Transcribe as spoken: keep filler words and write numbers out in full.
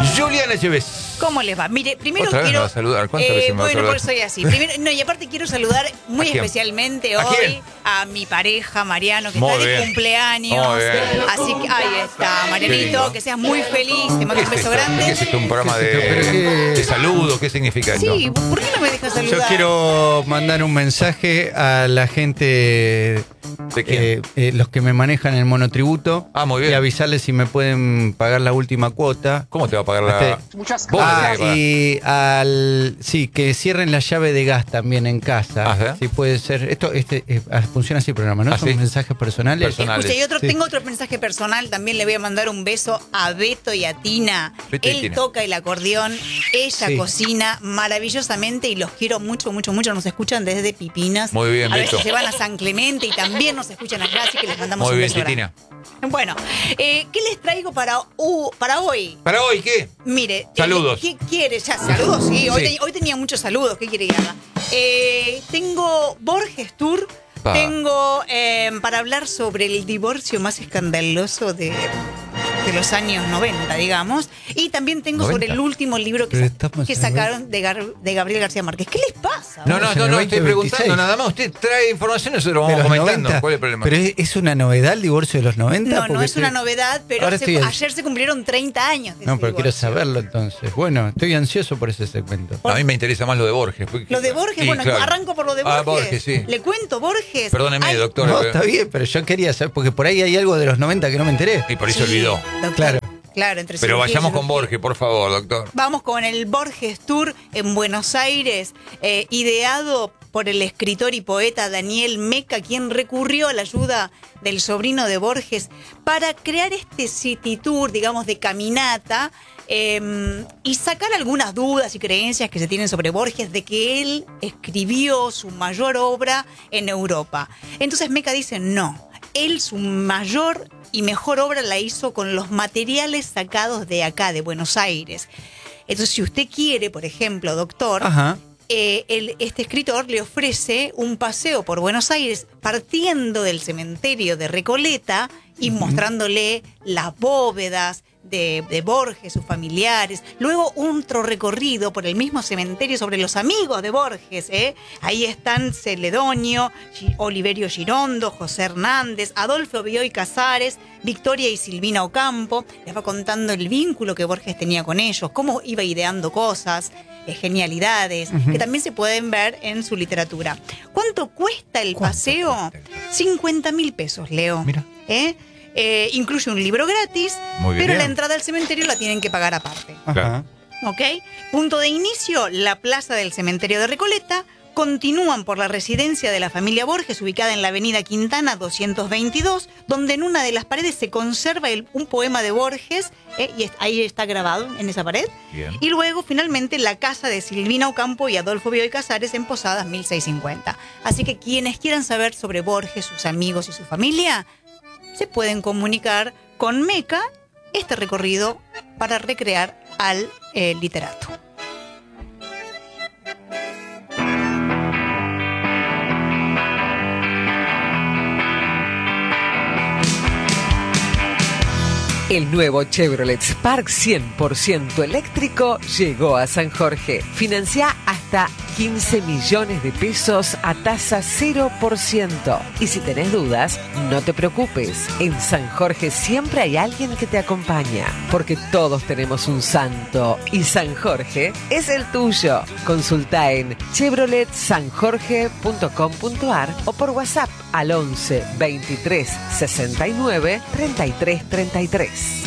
Juliana Echeves. ¿Cómo les va? Mire, primero ¿Otra vez quiero... me va a saludar? ¿Cuántas eh, veces me va a bueno, saludar? porque soy así. Primero, no, y aparte quiero saludar muy ¿A quién? especialmente ¿A hoy quién? a mi pareja, Mariano, que Muy está de bien. cumpleaños. Muy bien. Así que ahí está, Qué Marianito, lindo. que seas muy feliz. Te mando un ¿Qué es beso esto? grande. ¿Qué es esto? ¿Un programa ¿Qué de, es esto? ¿Pero qué? de saludo? ¿Qué significa esto? Sí, ¿por qué no me dejas saludar? Yo quiero mandar un mensaje a la gente, ¿De quién? eh, eh, los que me manejan el monotributo. Ah, muy bien. Y avisarles si me pueden pagar la última cuota. ¿Cómo te va a pagar la...? Este, Muchas Vos Ah, la tenés que pagar. y al sí, que cierren la llave de gas también en casa. Ajá. Si puede ser. Esto este eh, funciona así el programa, ¿no? ¿Ah, Son sí? mensajes personales. Personal. Escucha, y otro, Sí. tengo otro mensaje personal, también le voy a mandar un beso a Beto y a Tina. Beto y Él Tina. toca el acordeón, ella Sí. cocina maravillosamente y los quiero mucho, mucho, mucho. Nos escuchan desde Pipinas. Muy bien, a Beto. veces se van a San Clemente y también nos escuchan allá, así que les mandamos Muy un bien, beso grande. Titina. Bueno, eh, ¿qué les traigo para, uh, para hoy? ¿Para hoy qué? Mire, Saludos. eh, ¿qué quieres? Ya, saludos, sí. Hoy, Sí. te- hoy tenía muchos saludos. ¿Qué quiere que haga? Eh, tengo Borges Tour. Pa. Tengo eh, para hablar sobre el divorcio más escandaloso de, de los años noventa, digamos. Y también tengo ¿noventa? sobre el último libro que, Pero sa- estamos que en sacaron de, Gar- de Gabriel García Márquez. ¿Qué les pasa? No, no, Estamos no, en no, el estoy veinte preguntando veintiséis. nada más. Usted trae información y nosotros lo De vamos los comentando. noventa. ¿Cuál es el problema? Pero es, es una novedad el divorcio de los noventa. No, no Porque es una estoy- novedad, pero Ahora se- estoy- ayer se cumplieron treinta años de No, ese pero quiero divorcio. saberlo entonces. Bueno, estoy ansioso por ese segmento. A mí me interesa más lo de Borges. porque- Lo de Borges, Sí, bueno, claro. arranco por lo de Borges. Ah, Borges, sí. Le cuento, Borges. Perdóneme, Hay- doctor. No, pero- está bien, pero yo quería saber, porque por ahí hay algo de los noventa que no me enteré. Y por eso Sí, olvidó. doctor. Claro. Claro, entre Pero cirugía y vayamos con cirugía. Borges, por favor, doctor. Vamos con el Borges Tour en Buenos Aires, eh, ideado por el escritor y poeta Daniel Meca, quien recurrió a la ayuda del sobrino de Borges para crear este city tour, digamos, de caminata, eh, y sacar algunas dudas y creencias que se tienen sobre Borges de que él escribió su mayor obra en Europa. Entonces Meca dice, no, él su mayor y mejor obra la hizo con los materiales sacados de acá, de Buenos Aires. Entonces, si usted quiere, por ejemplo, doctor, Ajá. eh, el- este escritor le ofrece un paseo por Buenos Aires partiendo del cementerio de Recoleta y mostrándole las bóvedas de, de Borges, sus familiares. Luego otro recorrido por el mismo cementerio sobre los amigos de Borges. ¿eh? Ahí están Celedonio, Gi- Oliverio Girondo, José Hernández, Adolfo Bioy Casares, Victoria y Silvina Ocampo. Les va contando el vínculo que Borges tenía con ellos, cómo iba ideando cosas, eh, genialidades, que también se pueden ver en su literatura. ¿Cuánto cuesta el ¿Cuánto paseo? cuesta el paseo? cincuenta mil pesos, Leo. Mira. ¿Eh? Eh, incluye un libro gratis, Muy bien. pero la entrada al cementerio la tienen que pagar aparte. Ajá. Claro. ¿Ok? Punto de inicio, la plaza del cementerio de Recoleta. Continúan por la residencia de la familia Borges, ubicada en la avenida Quintana doscientos veintidós, donde en una de las paredes se conserva el- un poema de Borges, ¿eh? y es- ahí está grabado en esa pared. Bien. Y luego, finalmente, la casa de Silvina Ocampo y Adolfo Bioy Casares en Posadas mil seiscientos cincuenta. Así que quienes quieran saber sobre Borges, sus amigos y su familia, se pueden comunicar con Meca este recorrido para recrear al eh, literato. El nuevo Chevrolet Spark cien por ciento eléctrico llegó a San Jorge. Financia hasta quince millones de pesos a tasa cero por ciento. Y si tenés dudas, no te preocupes. En San Jorge siempre hay alguien que te acompaña. Porque todos tenemos un santo. Y San Jorge es el tuyo. Consulta en chevrolet san jorge punto com punto ar o por WhatsApp al once veintitrés sesenta y nueve treinta y tres treinta y tres.